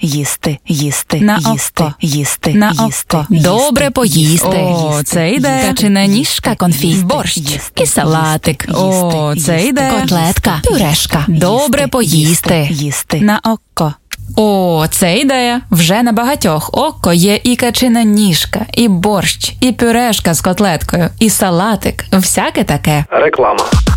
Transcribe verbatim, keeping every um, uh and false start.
їсти, їсти, На їсти, око. їсти, На їсти, око. їсти, Добре поїсти. О, їсти, це йде. їсти, Качина їсти, ніжка, конфі, борщ їсти, і салатик. їсти, О, їсти, це їсти, йде. Котлетка. Пюрешка. Добре їсти, поїсти. їсти. На око. О, це ідея. Вже на багатьох око є і качина ніжка, і борщ, і пюрешка з котлеткою, і салатик. Всяке таке. Реклама.